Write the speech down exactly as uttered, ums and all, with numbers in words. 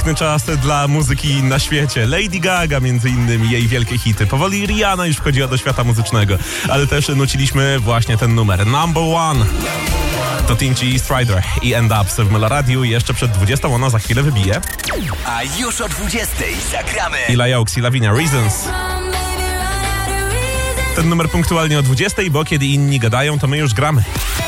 Czas dla muzyki na świecie. Lady Gaga między innymi, jej wielkie hity. Powoli Rihanna już wchodziła do świata muzycznego, ale też nuciliśmy właśnie ten numer. Number One. To Tinchy, Strider i End Ups w Meloradiu. Jeszcze przed dwudziestą ona za chwilę wybije. A już o dwudziestej zagramy Ila Yokes i Lavinia Reasons. Ten numer punktualnie o dwudziestej, bo kiedy inni gadają, to my już gramy.